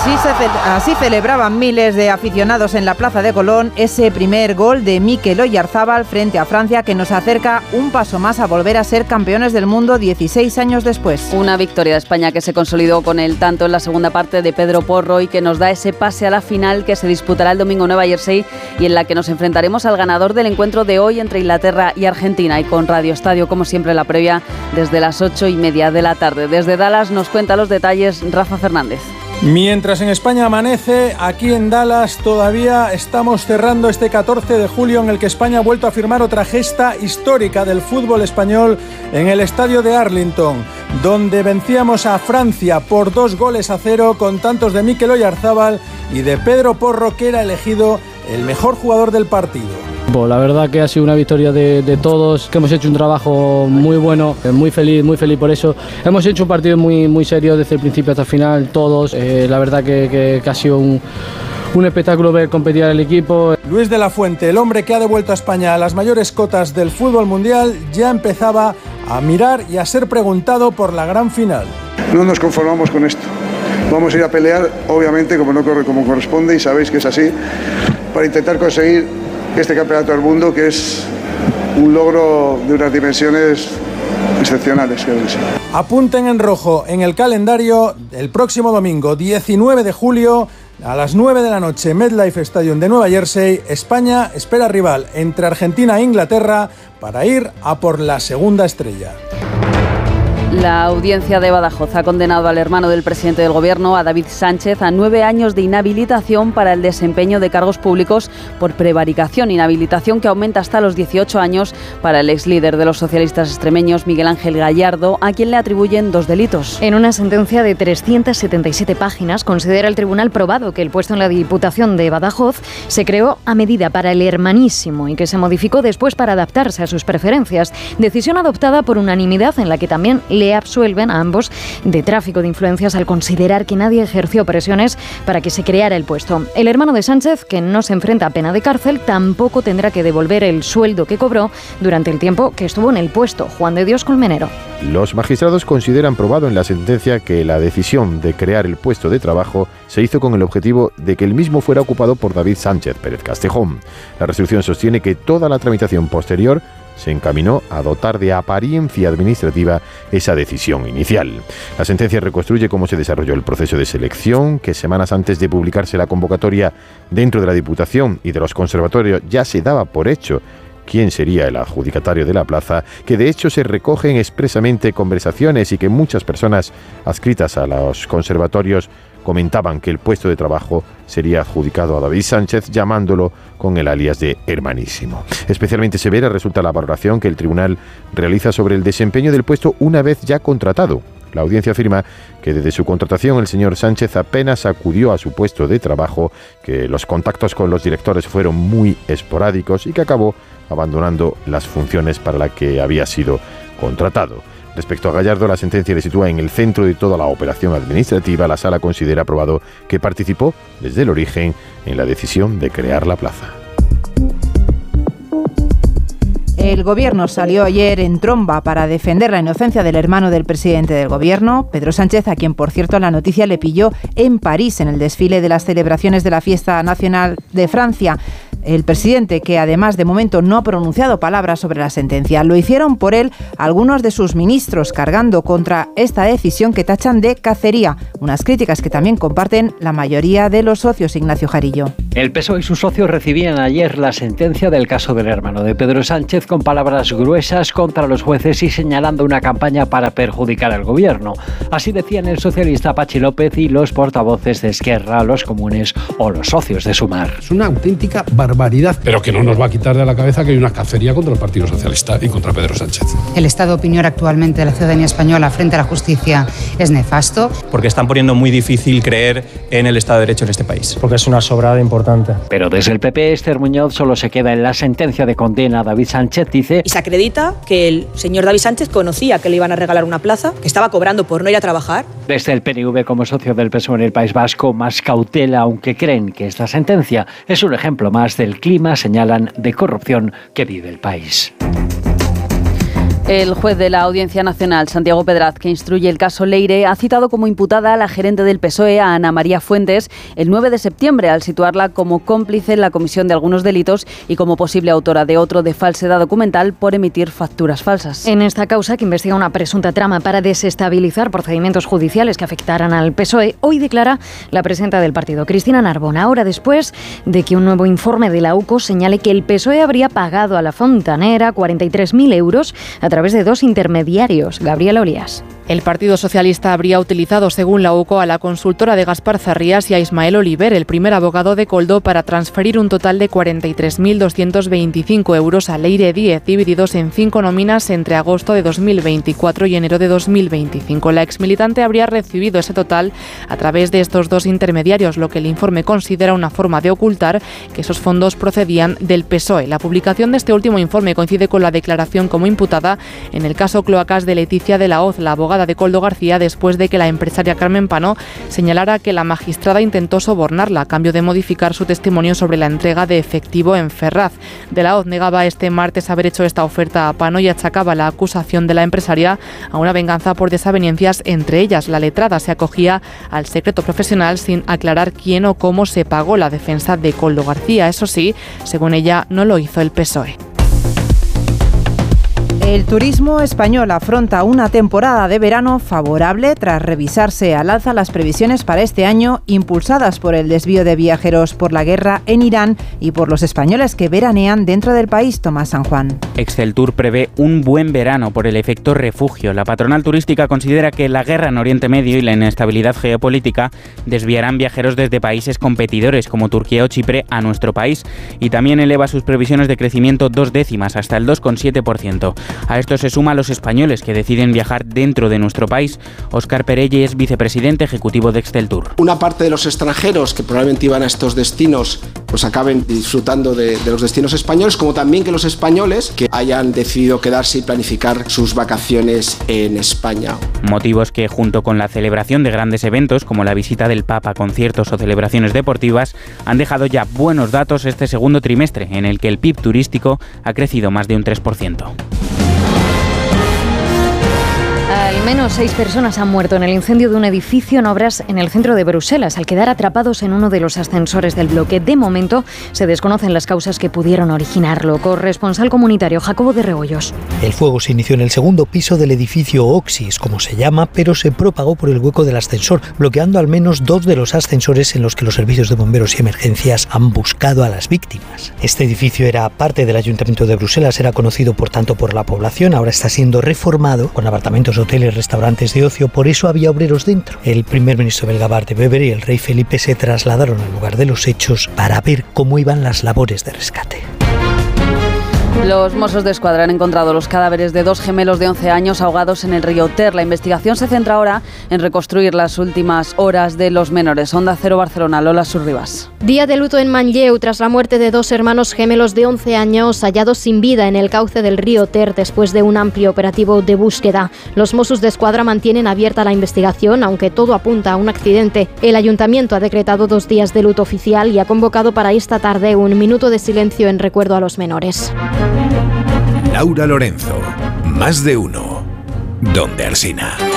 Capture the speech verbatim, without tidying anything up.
Así, se ce- así celebraban miles de aficionados en la Plaza de Colón ese primer gol de Mikel Oyarzábal frente a Francia, que nos acerca un paso más a volver a ser campeones del mundo dieciséis años después. Una victoria de España que se consolidó con el tanto en la segunda parte de Pedro Porro y que nos da ese pase a la final que se disputará el domingo en Nueva Jersey y en la que nos enfrentaremos al ganador del encuentro de hoy entre Inglaterra y Argentina. Y con Radio Estadio, como siempre, la previa desde las ocho y media de la tarde. Desde Dallas nos cuenta los detalles Rafa Fernández. Mientras en España amanece, aquí en Dallas todavía estamos cerrando este catorce de julio en el que España ha vuelto a firmar otra gesta histórica del fútbol español en el estadio de Arlington, donde vencíamos a Francia por dos goles a cero con tantos de Mikel Oyarzábal y de Pedro Porro, que era elegido el mejor jugador del partido. La verdad que ha sido una victoria de, de todos, que hemos hecho un trabajo muy bueno, muy feliz, muy feliz por eso. Hemos hecho un partido muy, muy serio desde el principio hasta el final, todos. Eh, la verdad que, que, que ha sido un, un espectáculo ver competir al equipo. Luis de la Fuente, el hombre que ha devuelto a España a las mayores cotas del fútbol mundial, ya empezaba a mirar y a ser preguntado por la gran final. No nos conformamos con esto. Vamos a ir a pelear, obviamente, como no corre como corresponde, y sabéis que es así, para intentar conseguir este campeonato del mundo, que es un logro de unas dimensiones excepcionales, creo que sí. Apunten en rojo en el calendario el próximo domingo, diecinueve de julio, a las nueve de la noche, MetLife Stadium de Nueva Jersey. España espera rival entre Argentina e Inglaterra para ir a por la segunda estrella. La audiencia de Badajoz ha condenado al hermano del presidente del Gobierno, a David Sánchez, a nueve años de inhabilitación para el desempeño de cargos públicos por prevaricación, inhabilitación que aumenta hasta los dieciocho años para el ex líder de los socialistas extremeños, Miguel Ángel Gallardo, a quien le atribuyen dos delitos. En una sentencia de trescientas setenta y siete páginas, considera el tribunal probado que el puesto en la Diputación de Badajoz se creó a medida para el hermanísimo y que se modificó después para adaptarse a sus preferencias. Decisión adoptada por unanimidad en la que también le absuelven a ambos de tráfico de influencias al considerar que nadie ejerció presiones para que se creara el puesto. El hermano de Sánchez, que no se enfrenta a pena de cárcel, tampoco tendrá que devolver el sueldo que cobró durante el tiempo que estuvo en el puesto. Juan de Dios Colmenero. Los magistrados consideran probado en la sentencia que la decisión de crear el puesto de trabajo se hizo con el objetivo de que el mismo fuera ocupado por David Sánchez Pérez Castejón. La resolución sostiene que toda la tramitación posterior se encaminó a dotar de apariencia administrativa esa decisión inicial. La sentencia reconstruye cómo se desarrolló el proceso de selección, que semanas antes de publicarse la convocatoria dentro de la Diputación y de los conservatorios ya se daba por hecho quién sería el adjudicatario de la plaza, que de hecho se recogen expresamente conversaciones y que muchas personas adscritas a los conservatorios comentaban que el puesto de trabajo sería adjudicado a David Sánchez, llamándolo con el alias de hermanísimo. Especialmente severa resulta la valoración que el tribunal realiza sobre el desempeño del puesto una vez ya contratado. La audiencia afirma que desde su contratación el señor Sánchez apenas acudió a su puesto de trabajo, que los contactos con los directores fueron muy esporádicos y que acabó abandonando las funciones para las que había sido contratado. Respecto a Gallardo, la sentencia le sitúa en el centro de toda la operación administrativa. La sala considera probado que participó desde el origen en la decisión de crear la plaza. El Gobierno salió ayer en tromba para defender la inocencia del hermano del presidente del Gobierno, Pedro Sánchez, a quien, por cierto, la noticia le pilló en París en el desfile de las celebraciones de la Fiesta Nacional de Francia. El presidente, que además de momento no ha pronunciado palabras sobre la sentencia, lo hicieron por él algunos de sus ministros, cargando contra esta decisión que tachan de cacería, unas críticas que también comparten la mayoría de los socios. Ignacio Jarillo. El P S O E y sus socios recibían ayer la sentencia del caso del hermano de Pedro Sánchez con palabras gruesas contra los jueces y señalando una campaña para perjudicar al gobierno. Así decían el socialista Patxi López y los portavoces de Esquerra, los comunes o los socios de Sumar. Es una auténtica barbaridad, pero que no nos va a quitar de la cabeza que hay una cacería contra el Partido Socialista y contra Pedro Sánchez. El estado de opinión actualmente de la ciudadanía española frente a la justicia es nefasto. Porque están poniendo muy difícil creer en el Estado de Derecho en este país. Porque es una sobrada importante. Pero desde el P P, Esther Muñoz solo se queda en la sentencia de condena a David Sánchez, dice... Y se acredita que el señor David Sánchez conocía que le iban a regalar una plaza, que estaba cobrando por no ir a trabajar. Desde el P N V, como socio del P S O E en el País Vasco, más cautela, aunque creen que esta sentencia es un ejemplo más del clima, señalan, de corrupción que vive el país. El juez de la Audiencia Nacional, Santiago Pedraz, que instruye el caso Leire, ha citado como imputada a la gerente del P S O E, a Ana María Fuentes, el nueve de septiembre, al situarla como cómplice en la comisión de algunos delitos y como posible autora de otro de falsedad documental por emitir facturas falsas. En esta causa, que investiga una presunta trama para desestabilizar procedimientos judiciales que afectaran al P S O E, hoy declara la presidenta del partido, Cristina Narbona, ahora después de que un nuevo informe de la U C O señale que el P S O E habría pagado a la fontanera cuarenta y tres mil euros a través de dos intermediarios. Gabriela Olías. El Partido Socialista habría utilizado, según la U C O, a la consultora de Gaspar Zarrías y a Ismael Oliver, el primer abogado de Koldo, para transferir un total de cuarenta y tres mil doscientos veinticinco euros a Leire Díez, divididos en cinco nóminas entre agosto de dos mil veinticuatro y enero de dos mil veinticinco. La exmilitante habría recibido ese total a través de estos dos intermediarios, lo que el informe considera una forma de ocultar que esos fondos procedían del P S O E. La publicación de este último informe coincide con la declaración como imputada en el caso Cloacas de Leticia de la Hoz, la abogada de Koldo García, después de que la empresaria Carmen Pano señalara que la magistrada intentó sobornarla a cambio de modificar su testimonio sobre la entrega de efectivo en Ferraz. De la Hoz negaba este martes haber hecho esta oferta a Pano y achacaba la acusación de la empresaria a una venganza por desavenencias entre ellas. La letrada se acogía al secreto profesional sin aclarar quién o cómo se pagó la defensa de Koldo García. Eso sí, según ella, no lo hizo el P S O E. El turismo español afronta una temporada de verano favorable tras revisarse al alza las previsiones para este año, impulsadas por el desvío de viajeros por la guerra en Irán y por los españoles que veranean dentro del país. Tomás San Juan. Exceltur prevé un buen verano por el efecto refugio. La patronal turística considera que la guerra en Oriente Medio y la inestabilidad geopolítica desviarán viajeros desde países competidores como Turquía o Chipre a nuestro país, y también eleva sus previsiones de crecimiento dos décimas, hasta el dos coma siete por ciento. A esto se suman los españoles que deciden viajar dentro de nuestro país. Óscar Perelle es vicepresidente ejecutivo de Exceltur. Una parte de los extranjeros que probablemente iban a estos destinos pues acaben disfrutando de, de los destinos españoles, como también que los españoles que hayan decidido quedarse y planificar sus vacaciones en España. Motivos que, junto con la celebración de grandes eventos como la visita del Papa, conciertos o celebraciones deportivas, han dejado ya buenos datos este segundo trimestre, en el que el P I B turístico ha crecido más de un tres por ciento. Al menos seis personas han muerto en el incendio de un edificio en obras en el centro de Bruselas, al quedar atrapados en uno de los ascensores del bloque. De momento, se desconocen las causas que pudieron originarlo. Corresponsal comunitario Jacobo de Rebollos. El fuego se inició en el segundo piso del edificio Oxis, como se llama, pero se propagó por el hueco del ascensor, bloqueando al menos dos de los ascensores en los que los servicios de bomberos y emergencias han buscado a las víctimas. Este edificio era parte del Ayuntamiento de Bruselas, era conocido por tanto por la población, ahora está siendo reformado con apartamentos, hoteles, restaurantes de ocio, por eso había obreros dentro. El primer ministro belga Bart de Wever y el rey Felipe se trasladaron al lugar de los hechos para ver cómo iban las labores de rescate. Los Mossos de Escuadra han encontrado los cadáveres de dos gemelos de once años ahogados en el río Ter. La investigación se centra ahora en reconstruir las últimas horas de los menores. Onda Cero Barcelona, Lola Surribas. Día de luto en Manlleu tras la muerte de dos hermanos gemelos de once años hallados sin vida en el cauce del río Ter después de un amplio operativo de búsqueda. Los Mossos de Escuadra mantienen abierta la investigación, aunque todo apunta a un accidente. El Ayuntamiento ha decretado dos días de luto oficial y ha convocado para esta tarde un minuto de silencio en recuerdo a los menores. Laura Lorenzo, más de uno, donde Alsina.